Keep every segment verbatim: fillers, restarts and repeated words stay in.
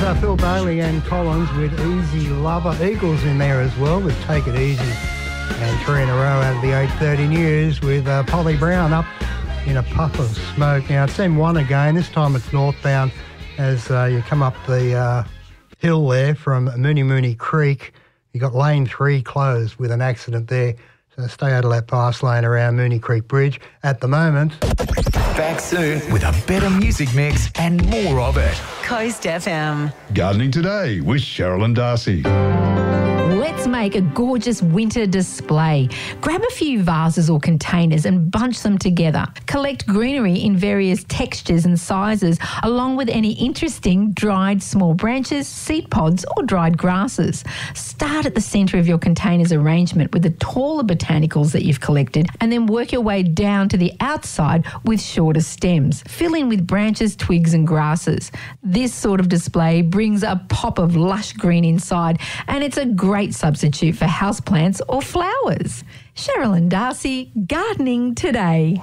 uh, Phil Bailey and Collins with Easy Lover. Eagles in there as well with Take It Easy. And three in a row out of the eight thirty news with uh, Polly Brown up in a puff of smoke. Now, it's M one again. This time it's northbound as uh, you come up the uh, hill there from Mooney Mooney Creek. You got lane three closed with an accident there. So stay out of that pass lane around Mooney Creek Bridge at the moment. Back soon with a better music mix and more of it. Coast F M. Gardening Today with Cheryl and Darcy. Let's make a gorgeous winter display. Grab a few vases or containers and bunch them together. Collect greenery in various textures and sizes, along with any interesting dried small branches, seed pods or dried grasses. Start at the centre of your container's arrangement with the taller botanicals that you've collected, and then work your way down to the outside with shorter stems. Fill in with branches, twigs and grasses. This sort of display brings a pop of lush green inside, and it's a great substitute for houseplants or flowers. Cheryl and Darcy, Gardening Today.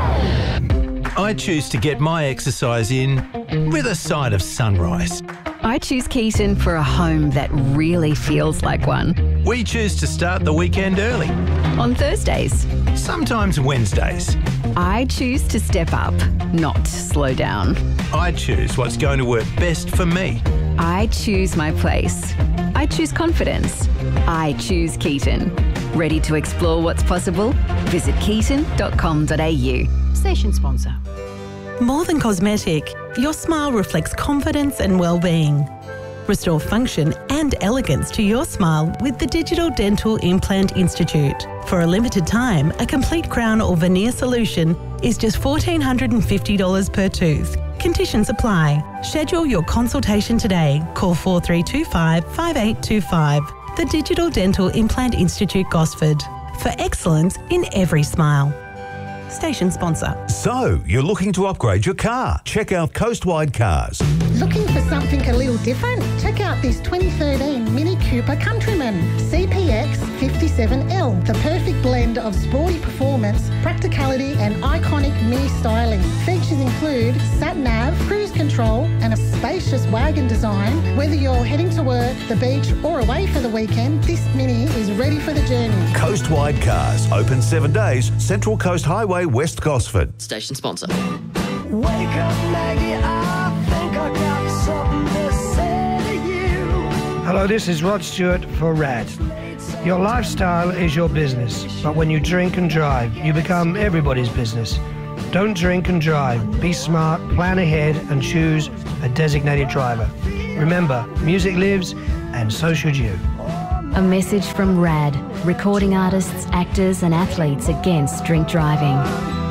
I choose to get my exercise in with a side of sunrise. I choose Keaton for a home that really feels like one. We choose to start the weekend early. On Thursdays. Sometimes Wednesdays. I choose to step up, not slow down. I choose what's going to work best for me. I choose my place. I choose confidence. I choose Keaton. Ready to explore what's possible? Visit keaton dot com dot a u. Station sponsor. More than cosmetic, your smile reflects confidence and well-being. Restore function and elegance to your smile with the Digital Dental Implant Institute. For a limited time, a complete crown or veneer solution is just one thousand four hundred fifty dollars per tooth. Conditions apply. Schedule your consultation today. Call four three two five, five eight two five. The Digital Dental Implant Institute, Gosford. For excellence in every smile. Station sponsor. So, you're looking to upgrade your car? Check out Coastwide Cars. Looking for something a little different? Check out this twenty thirteen Mini Cooper Countryman C P X fifty-seven L. The perfect blend of sporty performance, practicality and iconic mini styling. Features include sat-nav, cruise control and a spacious wagon design. Whether you're heading to work, the beach or away for the weekend, this Mini is ready for the journey. Coastwide Cars. Open seven days. Central Coast Highway, West Gosford. Station sponsor. Wake up, Maggie, I think I got something to say to you. Hello, this is Rod Stewart for R A D. Your lifestyle is your business, but when you drink and drive, you become everybody's business. Don't drink and drive. Be smart, plan ahead, and choose a designated driver. Remember, music lives, and so should you. A message from R A D, recording artists, actors and athletes against drink driving.